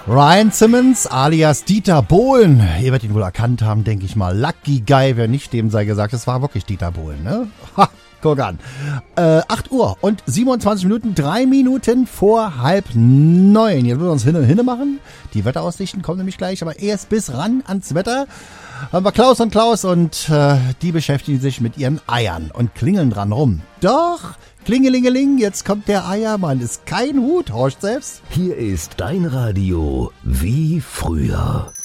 Ryan Simmons alias Dieter Bohlen. Ihr werdet ihn wohl erkannt haben, denke ich mal. Lucky Guy, wer nicht, dem sei gesagt, es war wirklich Dieter Bohlen, ne? Ha, guck an. 8 Uhr und 27 Minuten, 3 Minuten vor 8:30. Jetzt müssen wir uns hin und hin machen. Die Wetteraussichten kommen nämlich gleich, aber erst bis ran ans Wetter haben wir Klaus und die beschäftigen sich mit ihren Eiern und klingeln dran rum. Doch, klingelingeling, jetzt kommt der Eiermann. Ist kein Hut, horcht selbst. Hier ist dein Radio wie früher.